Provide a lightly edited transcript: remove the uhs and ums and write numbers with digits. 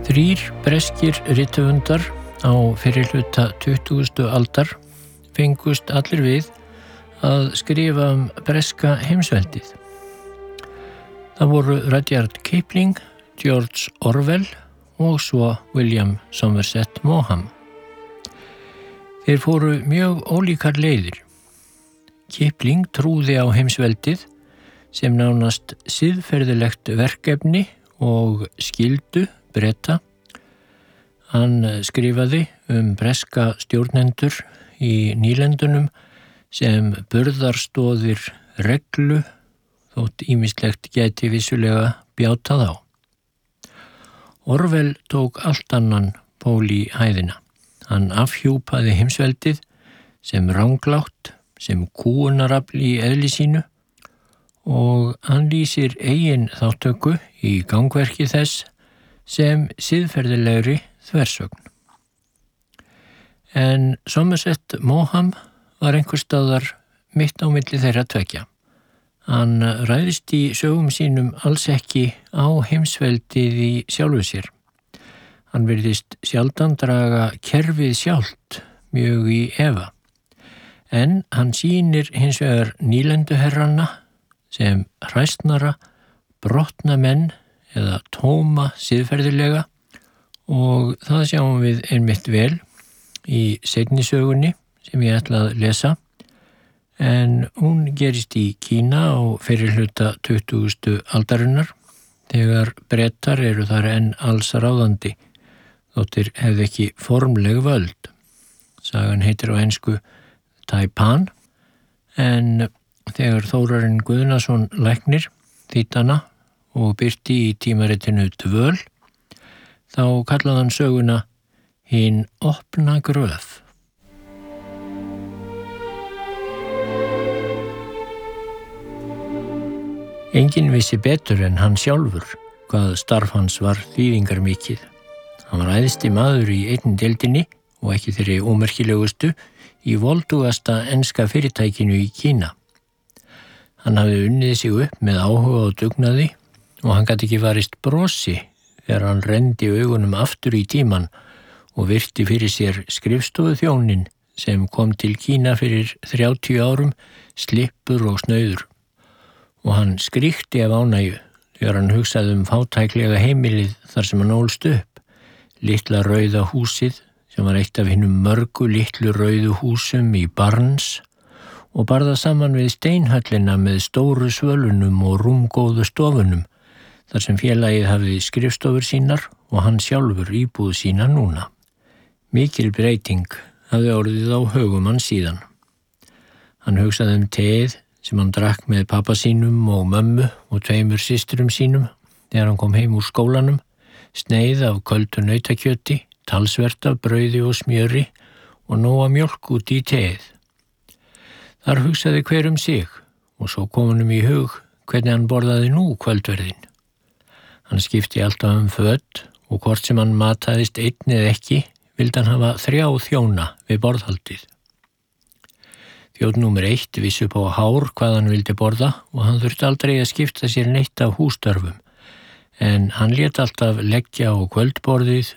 Þrír breskir rithöfundar á fyrri hluta 20. aldar fengust allir við að skrifa breska heimsveldið. Það voru Rudyard Kipling, George Orwell og svo William Somerset Maugham. Þeir fóru mjög ólíkar leiðir. Kipling trúði á heimsveldið sem nánast siðferðilegt verkefni og skyldu Breta. Hann skrifaði breska stjórnendur í nýlendunum sem burðarstoðir reglu þótt ýmislegt gæti vissulega bjátað á. Orwell tók allt annan pól í hæðina. Hann afhjúpaði heimsveldið sem ranglátt, sem kúgunarafl í eðli sínu og hann lýsir eigin þáttöku í gangverki þess sem siðferðilegri þversögn. En Somerset Maugham var einhvers staðar mitt á milli þeirra tveggja. Hann ræðist í sögum sínum alls ekki á heimsveldið í sjálfu sér. Hann virðist sjaldan draga kerfið sjálft mjög í efa. En hann sýnir hins vegar nýlenduherrana sem hræsnara, brotna menn eða tóma siðferðilega og það sjáum við einmitt vel í seinni sögunni sem ég ætla að lesa. En hún gerist í Kína á fyrri hluta 20. aldarinnar þegar Bretar eru þar enn alls ráðandi þóttir hefði ekki formleg völd. Sagan heitir á ensku Taipan en þegar Þórarinn Guðnason læknir þýddi hana og birti í tímaritinu Dvöl þá kallaði hann söguna Hin opna gröf. Enginn vissi betur en hann sjálfur hvað starf hans var þýðingarmikið. Hann var æðsti maður í einn deildinni og ekki þeirri ómerkilegustu í voldugasta enska fyrirtækinu í Kína. Hann hafði unnið sig upp með áhuga og dugnaði og hann gat ekki varist brosi þegar hann renndi augunum aftur í tíman og virti fyrir sér skrifstofuþjóninn sem kom til Kína fyrir 30 árum, slippur og snauður. Og hann skríkti af ánægju þegar hann hugsaði fátæklega heimilið þar sem hann ólst upp, litla rauða húsið sem var eitt af hinum mörgu litlu rauðu húsum í Barnes og barða saman við steinhöllina með stóru svölunum og rúmgóðu stofunum þar sem félagið hafði skrifstofur sínar og hann sjálfur íbúð sína núna. Mikil breyting hafði orðið á hugum hann síðan. Hann hugsaði teið sem hann drakk með pappa sínum og mömmu og 2 systrum sínum þegar hann kom heim úr skólanum, sneið af köldu nautakjöti, talsvert af brauði og smjöri og nóga mjólk út í teið. Þar hugsaði hver sig og svo kom honum í hug hvernig hann borðaði nú kvöldverðin. Hann skipti alltaf föt og hvort sem hann mataðist einn eða ekki, vildi hann hafa 3 þjóna við borðhaldið. Þjónn númer 1 vissi upp á hár hvað hann vildi borða og hann þurfti aldrei að skipta sér neitt af hússtörfum. En hann lét alltaf leggja á kvöldborðið